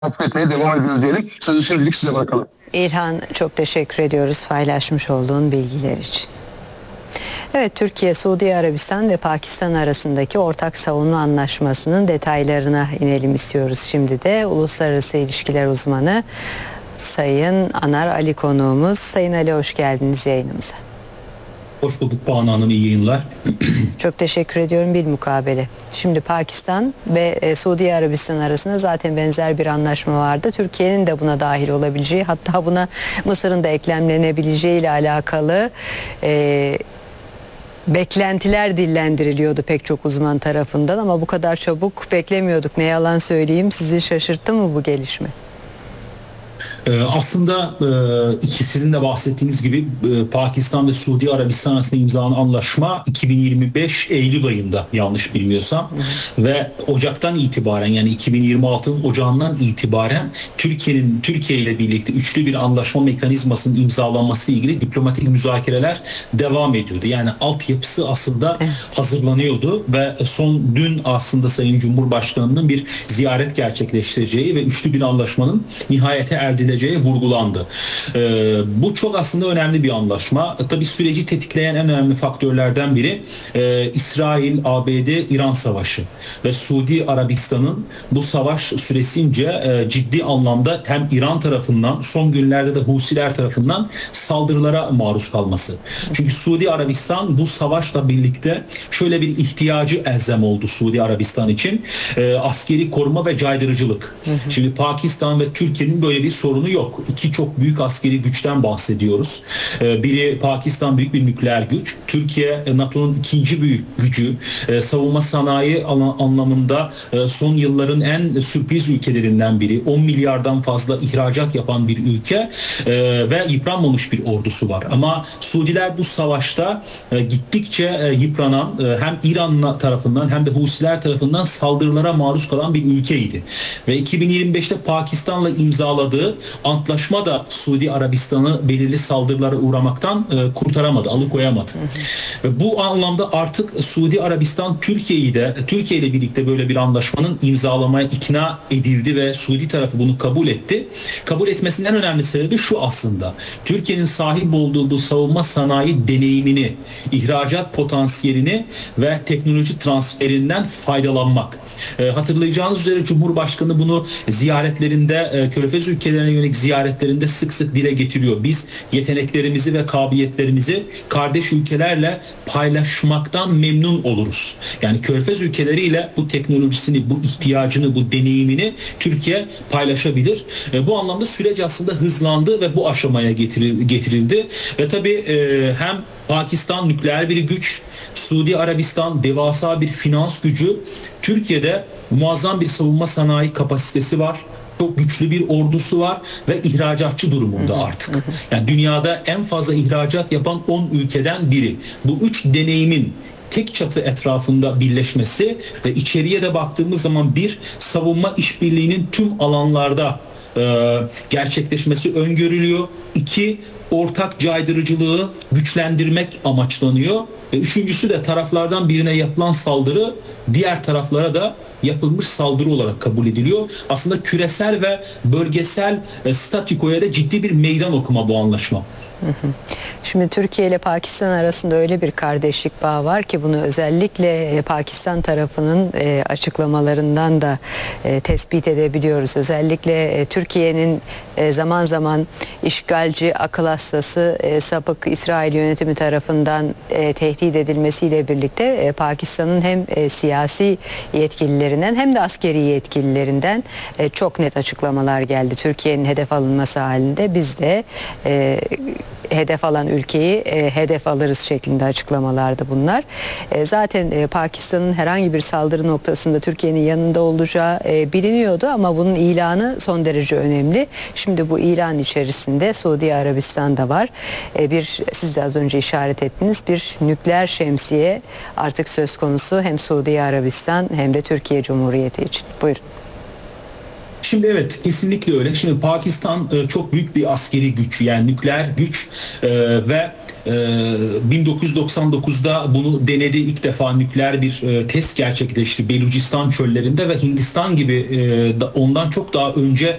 takip etmeye devam ediyoruz diyelim. Sözü şimdilik size bırakalım. İlhan, çok teşekkür ediyoruz paylaşmış olduğun bilgiler için. Evet, Türkiye, Suudi Arabistan ve Pakistan arasındaki ortak savunma anlaşmasının detaylarına inelim istiyoruz. Şimdi de uluslararası ilişkiler uzmanı Sayın Anar Ali konuğumuz. Sayın Ali, hoş geldiniz yayınımıza. Hoş bulduk Banu Hanım, iyi yayınlar. Çok teşekkür ediyorum bilmukabele. Şimdi Pakistan ve Suudi Arabistan arasında zaten benzer bir anlaşma vardı. Türkiye'nin de buna dahil olabileceği, hatta buna Mısır'ın da eklemlenebileceği ile alakalı beklentiler dillendiriliyordu pek çok uzman tarafından, ama bu kadar çabuk beklemiyorduk. Ne yalan söyleyeyim, sizi şaşırttı mı bu gelişme? Aslında sizin de bahsettiğiniz gibi Pakistan ve Suudi Arabistan arasında imzalanan anlaşma 2025 Eylül ayında, yanlış bilmiyorsam, ve Ocak'tan itibaren, yani 2026'nın Ocağından itibaren Türkiye ile birlikte üçlü bir anlaşma mekanizmasının imzalanması ile ilgili diplomatik müzakereler devam ediyordu. Yani altyapısı aslında hazırlanıyordu ve dün aslında Sayın Cumhurbaşkanı'nın bir ziyaret gerçekleştireceği ve üçlü bir anlaşmanın nihayete erdirileceği vurgulandı. Bu çok aslında önemli bir anlaşma. Tabii süreci tetikleyen en önemli faktörlerden biri İsrail, ABD, İran savaşı ve Suudi Arabistan'ın bu savaş süresince ciddi anlamda hem İran tarafından, son günlerde de Husiler tarafından saldırılara maruz kalması. Çünkü Suudi Arabistan bu savaşla birlikte şöyle bir ihtiyacı elzem oldu Suudi Arabistan için. Askeri koruma ve caydırıcılık. Şimdi Pakistan ve Türkiye'nin böyle bir sorunu yok. İki çok büyük askeri güçten bahsediyoruz. Biri Pakistan, büyük bir nükleer güç. Türkiye, NATO'nun ikinci büyük gücü. Savunma sanayi anlamında son yılların en sürpriz ülkelerinden biri. 10 milyardan fazla ihracat yapan bir ülke ve yıpranmamış bir ordusu var. Ama Suudiler bu savaşta gittikçe yıpranan, hem İran tarafından hem de Husiler tarafından saldırılara maruz kalan bir ülkeydi. Ve 2025'te Pakistan'la imzaladığı antlaşma da Suudi Arabistan'ı belirli saldırılara uğramaktan kurtaramadı, alıkoyamadı. Ve bu anlamda artık Suudi Arabistan Türkiye ile birlikte böyle bir anlaşmanın imzalamaya ikna edildi ve Suudi tarafı bunu kabul etti. Kabul etmesinin en önemli sebebi şu aslında: Türkiye'nin sahip olduğu bu savunma sanayi deneyimini, ihracat potansiyelini ve teknoloji transferinden faydalanmak. Hatırlayacağınız üzere Cumhurbaşkanı bunu ziyaretlerinde, Körfez ülkelerine yönelik ziyaretlerinde sık sık dile getiriyor. Biz yeteneklerimizi ve kabiliyetlerimizi kardeş ülkelerle paylaşmaktan memnun oluruz. Yani Körfez ülkeleriyle bu teknolojisini, bu ihtiyacını, bu deneyimini Türkiye paylaşabilir. Bu anlamda süreç aslında hızlandı ve bu aşamaya getirildi. Ve tabii hem Pakistan nükleer bir güç, Suudi Arabistan devasa bir finans gücü, Türkiye'de muazzam bir savunma sanayi kapasitesi var. Çok güçlü bir ordusu var ve ihracatçı durumunda artık. Yani dünyada en fazla ihracat yapan 10 ülkeden biri. Bu üç deneyimin tek çatı etrafında birleşmesi ve içeriye de baktığımız zaman bir savunma işbirliğinin tüm alanlarda gerçekleşmesi öngörülüyor. İki, ortak caydırıcılığı güçlendirmek amaçlanıyor. Ve üçüncüsü de taraflardan birine yapılan saldırı diğer taraflara da yapılmış saldırı olarak kabul ediliyor. Aslında küresel ve bölgesel statükoya da ciddi bir meydan okuma bu anlaşma. Şimdi Türkiye ile Pakistan arasında öyle bir kardeşlik bağı var ki bunu özellikle Pakistan tarafının açıklamalarından da tespit edebiliyoruz. Özellikle Türkiye'nin zaman zaman işgalci, akıl hastası, sapık İsrail yönetimi tarafından tehdit edilmesiyle birlikte Pakistan'ın hem siyasi yetkililerinden hem de askeri yetkililerinden çok net açıklamalar geldi. Türkiye'nin hedef alınması halinde biz de hedef alan ülkeyi hedef alırız şeklinde açıklamalardı bunlar. Zaten Pakistan'ın herhangi bir saldırı noktasında Türkiye'nin yanında olacağı biliniyordu, ama bunun ilanı son derece önemli. Şimdi bu ilan içerisinde Suudi Arabistan da var. Siz de az önce işaret ettiniz, bir nükleer şemsiye artık söz konusu hem Suudi Arabistan hem de Türkiye Cumhuriyeti için. Buyurun. Şimdi evet, kesinlikle öyle. Şimdi Pakistan çok büyük bir askeri güç, yani nükleer güç ve 1999'da bunu denedi, ilk defa nükleer bir test gerçekleşti Belucistan çöllerinde ve Hindistan gibi ondan çok daha önce